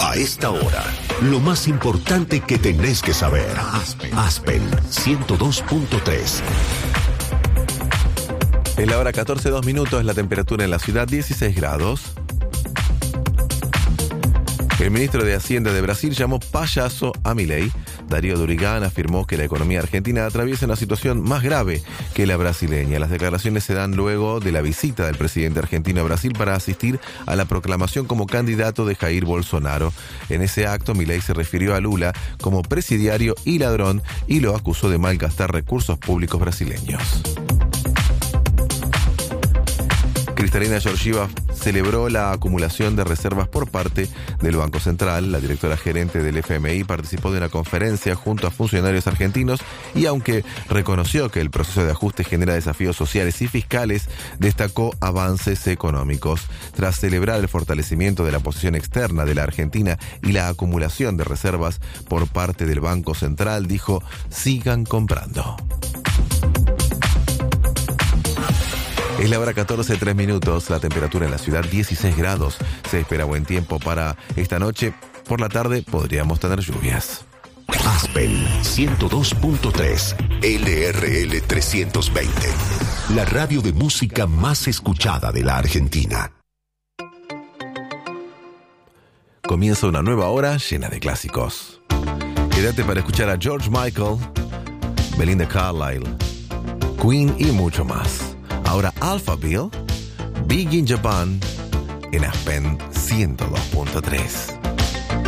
A esta hora, lo más importante que tenés que saber. Aspen 102.3. Es la hora 14:02, la temperatura en la ciudad 16 grados. El ministro de Hacienda de Brasil llamó payaso a Milei. Darío Durigán afirmó que la economía argentina atraviesa una situación más grave que la brasileña. Las declaraciones se dan luego de la visita del presidente argentino a Brasil para asistir a la proclamación como candidato de Jair Bolsonaro. En ese acto, Milei se refirió a Lula como presidiario y ladrón y lo acusó de malgastar recursos públicos brasileños. Kristalina Georgieva celebró la acumulación de reservas por parte del Banco Central. La directora gerente del FMI participó de una conferencia junto a funcionarios argentinos y aunque reconoció que el proceso de ajuste genera desafíos sociales y fiscales, destacó avances económicos. Tras celebrar el fortalecimiento de la posición externa de la Argentina y la acumulación de reservas por parte del Banco Central, dijo: sigan comprando. Es la hora 14:03, la temperatura en la ciudad 16 grados. Se espera buen tiempo para esta noche. Por la tarde podríamos tener lluvias. Aspen 102.3, LRL 320. La radio de música más escuchada de la Argentina. Comienza una nueva hora llena de clásicos. Quédate para escuchar a George Michael, Belinda Carlisle, Queen y mucho más. Ahora Alphaville, Big in Japan, en Aspen 102.3.